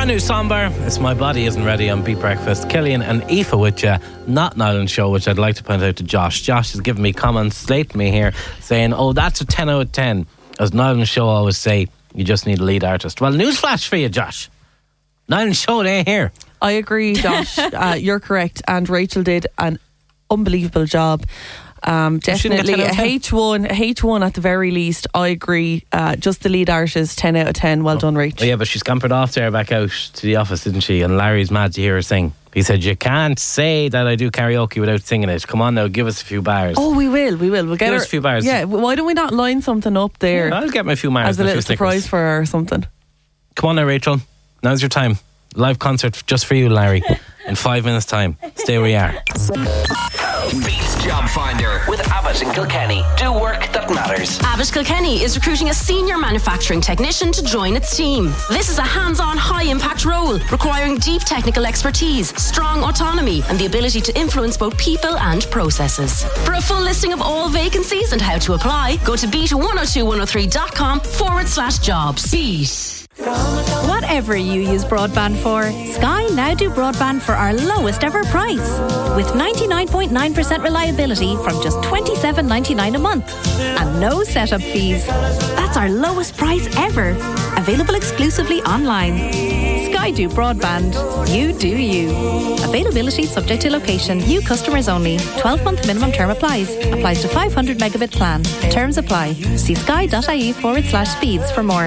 Manu Somber, it's My Body Isn't Ready on Beat Breakfast. Killian and Aoife with you, not Niall Show, which I'd like to point out to Josh. Josh is giving me comments, slating me here, saying, oh, that's a 10 out of 10. As Niall Show always say, you just need a lead artist. Well, newsflash for you, Josh. Niall Show, they ain't here. I agree, Josh. You're correct. And Rachel did an unbelievable job. Definitely a H1 at the very least. I agree. Just the lead artist, 10 out of 10. Well done, Rach. Oh, yeah, but she scampered off there back out to the office, didn't she? And Larry's mad to hear her sing. He said, you can't say that I do karaoke without singing it. Come on now, give us a few bars. Oh, we will. We'll get us a few bars. Yeah, why don't we not line something up there? Yeah, I'll get my few bars as a little surprise for her or something. Come on now, Rachel. Now's your time. Live concert just for you, Larry. In 5 minutes' time. Stay where you are. Beats Job Finder with Abbott and Kilkenny. Do work that matters. Abbott Kilkenny is recruiting a senior manufacturing technician to join its team. This is a hands-on, high-impact role requiring deep technical expertise, strong autonomy, and the ability to influence both people and processes. For a full listing of all vacancies and how to apply, go to beat102103.com/jobs. Beat. Whatever you use broadband for, Sky now do broadband for our lowest ever price. With 99.9% reliability from just $27.99 a month. And no setup fees. That's our lowest price ever. Available exclusively online. Sky do broadband. You do you. Availability subject to location. New customers only. 12-month minimum term applies. Applies to 500 megabit plan. Terms apply. See sky.ie/speeds for more.